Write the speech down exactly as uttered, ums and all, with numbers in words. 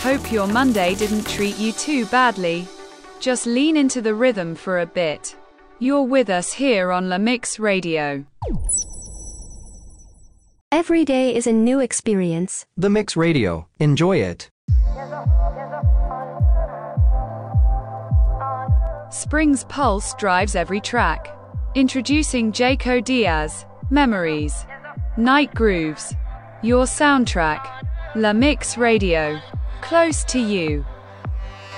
Hope your Monday didn't treat you too badly. Just lean into the rhythm for a bit. You're with us here on La Mix Radio. Every day is a new experience. The Mix Radio. Enjoy it. Spring's pulse drives every track. Introducing Jaco Diaz, Memories. Night Grooves. Your soundtrack. La Mix Radio. Close to you.